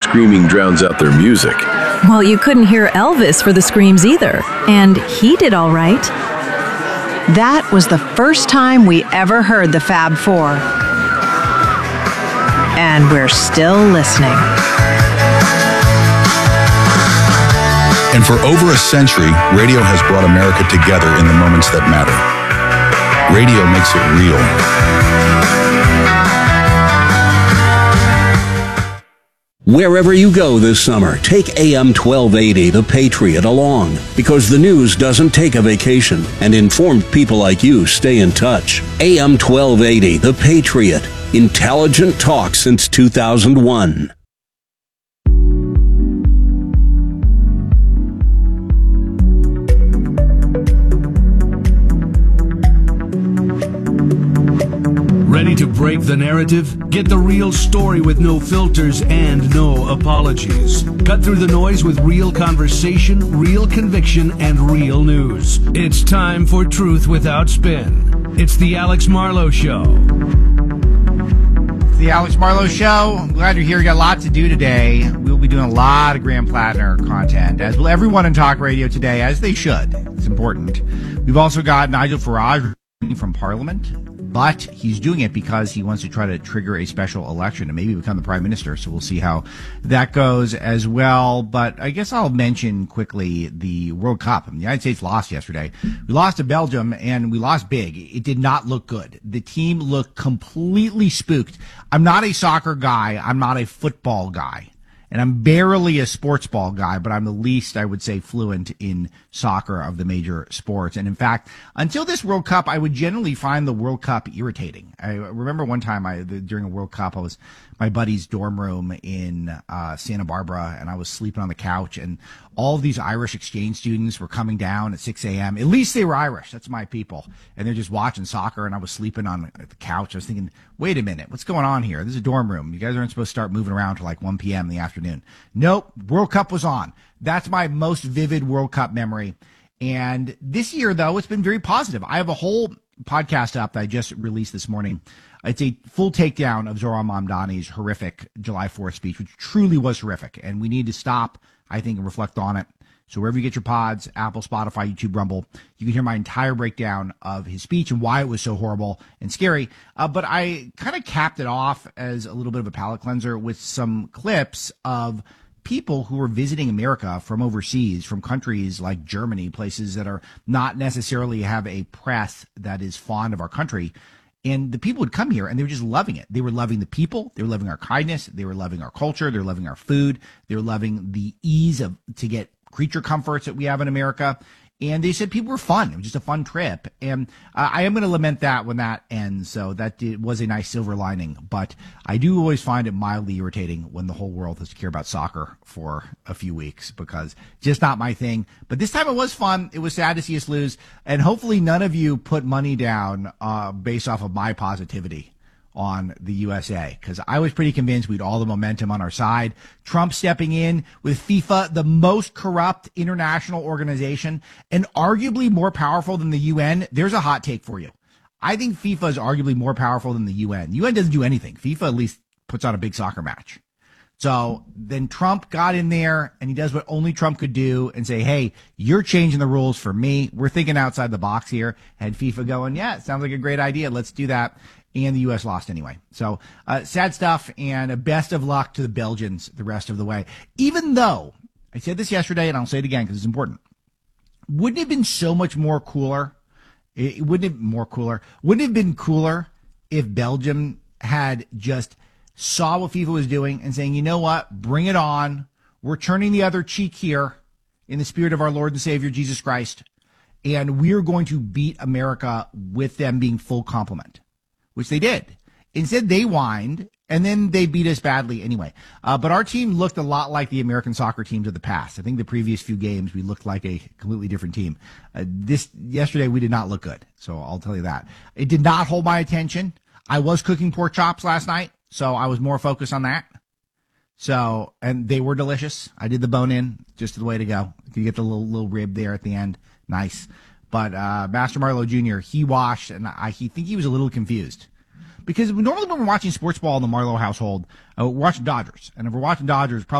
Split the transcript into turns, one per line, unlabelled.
screaming drowns out their music.
Well, you couldn't hear Elvis for the screams either, and he did all right.
That was the first time we ever heard the Fab Four. And we're still listening.
And for over a century, radio has brought America together in the moments that matter. Radio makes it real.
Wherever you go this summer, take AM 1280, The Patriot, along, because the news doesn't take a vacation, and informed people like you stay in touch. AM 1280, The Patriot, intelligent talk since 2001.
Ready to break the narrative? Get the real story with no filters and no apologies. Cut through the noise with real conversation, real conviction, and real news. It's time for Truth Without Spin. It's the Alex Marlowe Show.
It's the Alex Marlowe Show. I'm glad you're here. We got a lot to do today. We'll be doing a lot of Graham Plattner content, as will everyone in talk radio today, as they should. It's important. We've also got Nigel Farage from Parliament. But he's doing it because he wants to try to trigger a special election and maybe become the prime minister. So we'll see how that goes as well. But I guess I'll mention quickly the World Cup. The United States lost yesterday. We lost to Belgium, and we lost big. It did not look good. The team looked completely spooked. I'm not a soccer guy. I'm not a football guy. And I'm barely a sports ball guy, but I'm the least, I would say, fluent in soccer of the major sports. And in fact, until this World Cup, I would generally find the World Cup irritating. I remember one time during a World Cup, I was my buddy's dorm room in Santa Barbara, and I was sleeping on the couch, and all of these Irish exchange students were coming down at 6 a.m. At least they were Irish. That's my people. And they're just watching soccer, and I was sleeping on the couch. I was thinking, wait a minute, what's going on here? This is a dorm room. You guys aren't supposed to start moving around till like 1 p.m. in the afternoon. Nope, World Cup was on. That's my most vivid World Cup memory. And this year, though, it's been very positive. I have a whole podcast up that I just released this morning. It's a full takedown of Zohran Mamdani's horrific July 4th speech, which truly was horrific. And we need to stop, I think, and reflect on it. So wherever you get your pods, Apple, Spotify, YouTube, Rumble, you can hear my entire breakdown of his speech and why it was so horrible and scary. But I kind of capped it off as a little bit of a palate cleanser with some clips of people who are visiting America from overseas, from countries like Germany, places that are not necessarily have a press that is fond of our country. And the people would come here and they were just loving it. They were loving the people. They were loving our kindness. They were loving our culture. They were loving our food. They were loving the ease to get creature comforts that we have in America. And they said people were fun. It was just a fun trip. And I am going to lament that when that ends. So was a nice silver lining. But I do always find it mildly irritating when the whole world has to care about soccer for a few weeks, because just not my thing. But this time it was fun. It was sad to see us lose. And hopefully none of you put money down based off of my positivity on the USA, because I was pretty convinced we'd all the momentum on our side. Trump stepping in with FIFA, the most corrupt international organization and arguably more powerful than the UN. There's a hot take for you. I think FIFA is arguably more powerful than the UN. The UN doesn't do anything. FIFA at least puts on a big soccer match. So then Trump got in there and he does what only Trump could do and say, hey, you're changing the rules for me. We're thinking outside the box here. And FIFA going, yeah, it sounds like a great idea. Let's do that. And the U.S. lost anyway. So sad stuff, and best of luck to the Belgians the rest of the way. Even though, I said this yesterday, and I'll say it again because it's important, wouldn't it have been so much more cooler? Wouldn't it have been cooler if Belgium had just saw what FIFA was doing and saying, you know what, bring it on. We're turning the other cheek here in the spirit of our Lord and Savior, Jesus Christ, and we're going to beat America with them being full complement. Which they did. Instead, they whined, and then they beat us badly anyway. But our team looked a lot like the American soccer teams of the past. I think the previous few games, we looked like a completely different team. Yesterday, we did not look good, so I'll tell you that. It did not hold my attention. I was cooking pork chops last night, so I was more focused on that. So, and they were delicious. I did the bone-in, just the way to go. You get the little rib there at the end. Nice. But Master Marlowe Jr., he watched, and I think he was a little confused. Because normally when we're watching sports ball in the Marlowe household, we're watching Dodgers. And if we're watching Dodgers, probably